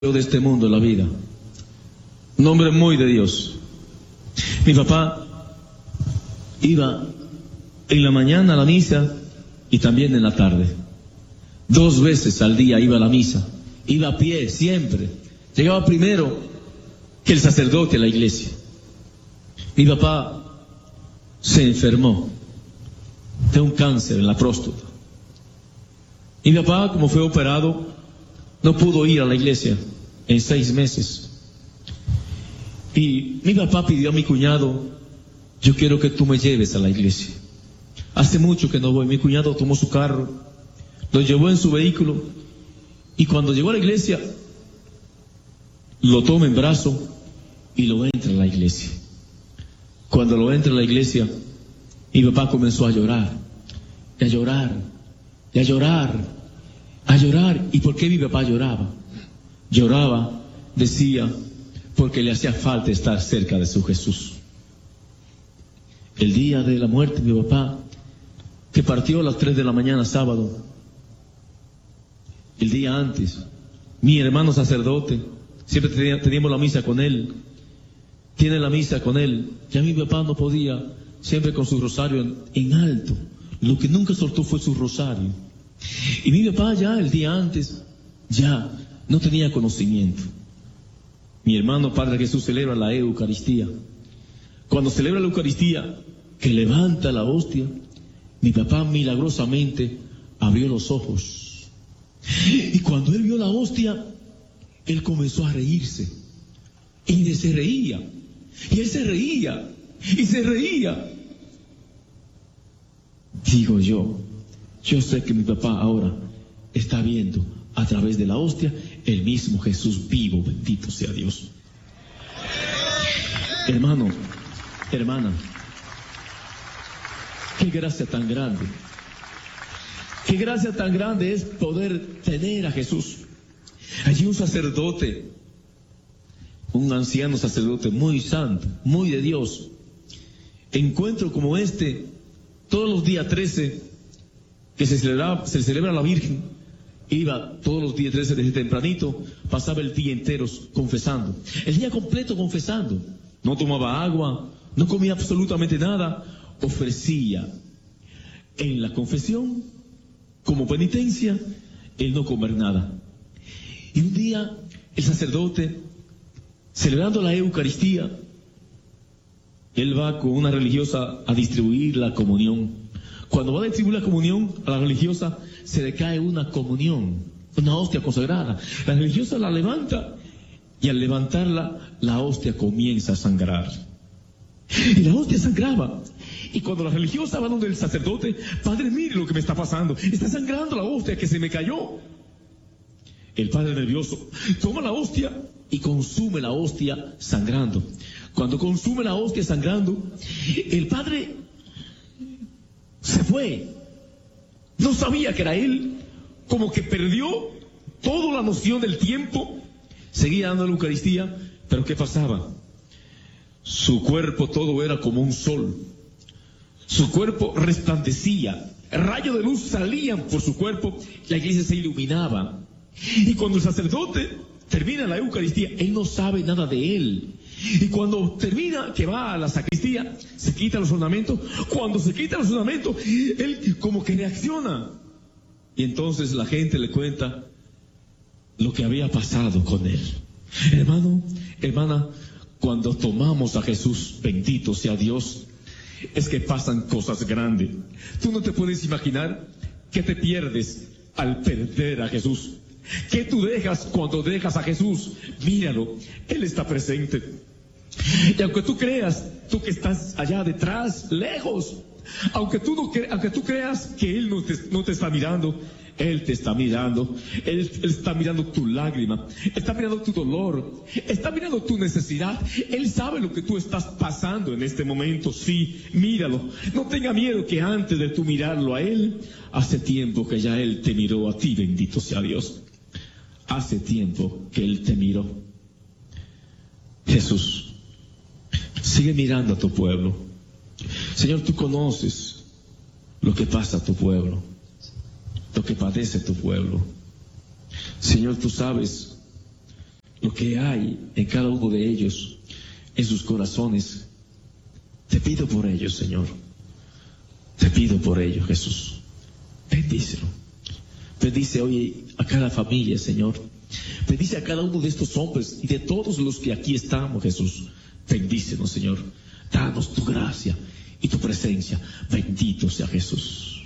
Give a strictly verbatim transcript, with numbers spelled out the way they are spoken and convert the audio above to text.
de este mundo, la vida. Un hombre muy de Dios. Mi papá iba en la mañana a la misa y también en la tarde. Dos veces al día iba a la misa. Iba a pie, siempre. Llegaba primero que el sacerdote a la iglesia. Mi papá se enfermó de un cáncer en la próstata. Y mi papá, como fue operado, no pudo ir a la iglesia en seis meses. Y mi papá pidió a mi cuñado: yo quiero que tú me lleves a la iglesia. Hace mucho que no voy. Mi cuñado tomó su carro, lo llevó en su vehículo, y cuando llegó a la iglesia, lo toma en brazo y lo entra a la iglesia. Cuando lo entra a la iglesia, mi papá comenzó a llorar, y a llorar, y a llorar, a llorar. ¿Y por qué mi papá lloraba? Lloraba, decía, porque le hacía falta estar cerca de su Jesús. El día de la muerte de mi papá, que partió a las tres de la mañana sábado, el día antes, mi hermano sacerdote, siempre tenía, teníamos la misa con él, tiene la misa con él, ya mi papá no podía, siempre con su rosario en, en alto, lo que nunca soltó fue su rosario. Y mi papá ya el día antes, ya no tenía conocimiento. Mi hermano Padre Jesús celebra la Eucaristía. Cuando celebra la Eucaristía, que levanta la hostia, mi papá milagrosamente abrió los ojos. Y cuando él vio la hostia, él comenzó a reírse. Y se reía. Y él se reía. Y se reía. Digo yo, yo sé que mi papá ahora está viendo a través de la hostia el mismo Jesús vivo, bendito sea Dios. Hermano, hermana, qué gracia tan grande, qué gracia tan grande es poder tener a Jesús. Allí un sacerdote, un anciano sacerdote muy santo, muy de Dios, encuentro como este, todos los días trece, que se celebra, se celebra la Virgen, iba todos los días trece desde tempranito, pasaba el día entero confesando, el día completo confesando, no tomaba agua, no comía absolutamente nada, ofrecía en la confesión, como penitencia, el no comer nada. Y un día, el sacerdote, celebrando la Eucaristía, él va con una religiosa a distribuir la comunión. Cuando va a distribuir la comunión a la religiosa, se le cae una comunión, una hostia consagrada. La religiosa la levanta y al levantarla, la hostia comienza a sangrar. Y la hostia sangraba. Y cuando la religiosa va donde el sacerdote: padre, mire lo que me está pasando, está sangrando la hostia que se me cayó. El padre nervioso toma la hostia y consume la hostia sangrando. Cuando consume la hostia sangrando, el padre se fue. No sabía que era él, como que perdió toda la noción del tiempo. Seguía dando la Eucaristía, pero ¿qué pasaba? Su cuerpo todo era como un sol. Su cuerpo resplandecía, rayos de luz salían por su cuerpo, la iglesia se iluminaba. Y cuando el sacerdote termina la Eucaristía, él no sabe nada de él. Y cuando termina, que va a la sacristía, se quita los ornamentos. Cuando se quita los ornamentos, él como que reacciona. Y entonces la gente le cuenta lo que había pasado con él. Hermano, hermana, cuando tomamos a Jesús, bendito sea Dios, es que pasan cosas grandes. Tú no te puedes imaginar que te pierdes al perder a Jesús. ¿Qué tú dejas cuando dejas a Jesús? Míralo, Él está presente. Y aunque tú creas, tú que estás allá detrás, lejos, aunque tú, no cre- aunque tú creas que Él no te, no te está mirando, Él te está mirando. Él, Él está mirando tu lágrima, está mirando tu dolor, está mirando tu necesidad. Él sabe lo que tú estás pasando en este momento. Sí, míralo. No tenga miedo que antes de tú mirarlo a Él, hace tiempo que ya Él te miró a ti, bendito sea Dios. Hace tiempo que Él te miró. Jesús, sigue mirando a tu pueblo. Señor, tú conoces lo que pasa a tu pueblo, lo que padece tu pueblo. Señor, tú sabes lo que hay en cada uno de ellos, en sus corazones. Te pido por ellos, Señor. Te pido por ellos, Jesús. Bendícelo. Bendice hoy a cada familia, Señor. Bendice a cada uno de estos hombres y de todos los que aquí estamos, Jesús. Bendícenos, Señor. Danos tu gracia y tu presencia. Bendito sea Jesús.